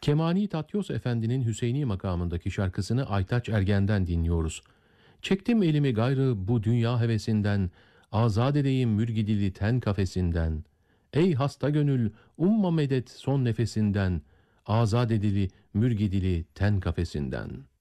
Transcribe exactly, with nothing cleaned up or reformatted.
Kemani Tatyos Efendi'nin Hüseyni makamındaki şarkısını Aytaç Ergen'den dinliyoruz. Çektim elimi gayrı bu dünya hevesinden, azad edeyim mürgidili ten kafesinden. Ey hasta gönül, umma medet son nefesinden, azad edili mürgidili ten kafesinden.''